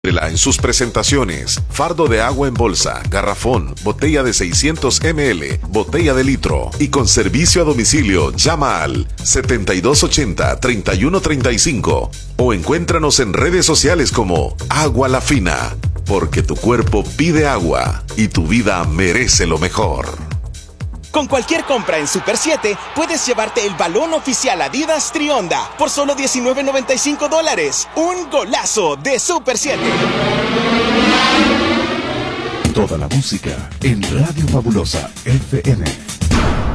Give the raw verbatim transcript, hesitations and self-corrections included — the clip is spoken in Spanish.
En sus presentaciones, fardo de agua en bolsa, garrafón, botella de seiscientos mililitros, botella de litro y con servicio a domicilio, llama al setenta y dos ochenta, treinta y uno treinta y cinco o encuéntranos en redes sociales como Agua La Fina, porque tu cuerpo pide agua y tu vida merece lo mejor. Con cualquier compra en Super siete, puedes llevarte el balón oficial Adidas Trionda por solo diecinueve noventa y cinco dólares. ¡Un golazo de Super siete! Toda la música en Radio Fabulosa F M.